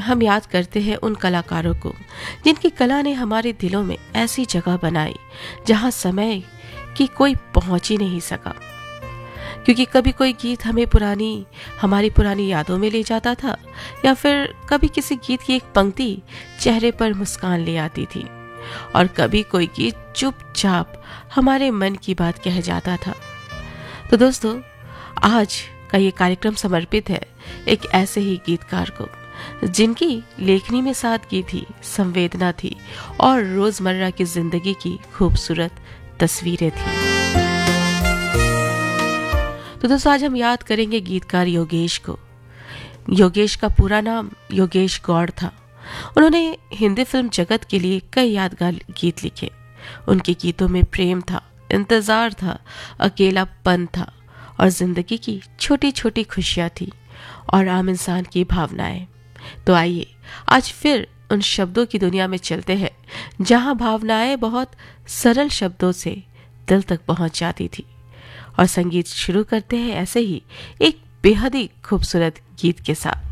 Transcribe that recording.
हम याद करते हैं उन कलाकारों को जिनकी कला ने हमारे दिलों में ऐसी जगह बनाई जहां समय की कोई पहुंच ही नहीं सका। क्योंकि कभी कोई गीत हमारी पुरानी यादों में ले जाता था, या फिर कभी किसी गीत की एक पंक्ति चेहरे पर मुस्कान ले आती थी, और कभी कोई गीत चुपचाप हमारे मन की बात कह जाता था। तो दोस्तों, आज का ये कार्यक्रम समर्पित है एक ऐसे ही गीतकार को जिनकी लेखनी में सादगी थी, संवेदना थी और रोजमर्रा की जिंदगी की खूबसूरत तस्वीरें थी। तो दोस्तों, आज हम याद करेंगे गीतकार योगेश को। योगेश का पूरा नाम योगेश गौड़ था। उन्होंने हिंदी फिल्म जगत के लिए कई यादगार गीत लिखे। उनके गीतों में प्रेम था, इंतजार था, अकेलापन था और जिंदगी की छोटी छोटी खुशियां थी और आम इंसान की भावनाएं। तो आइए आज फिर उन शब्दों की दुनिया में चलते हैं जहां भावनाएं बहुत सरल शब्दों से दिल तक पहुंच जाती थी। और संगीत शुरू करते हैं ऐसे ही एक बेहद ही खूबसूरत गीत के साथ।